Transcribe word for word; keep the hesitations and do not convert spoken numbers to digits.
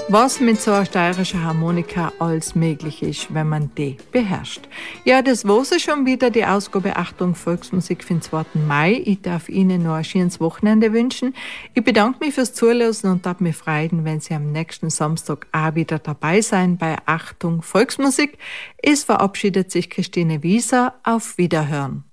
was mit so einer steirischen Harmonika alles möglich ist, wenn man die beherrscht. Ja, das war's schon wieder, die Ausgabe Achtung Volksmusik für den zweiten Mai. Ich darf Ihnen noch ein schönes Wochenende wünschen. Ich bedanke mich fürs Zuhören und darf mich freuen, wenn Sie am nächsten Samstag auch wieder dabei sein bei Achtung Volksmusik. Es verabschiedet sich Christine Wieser. Auf Wiederhören.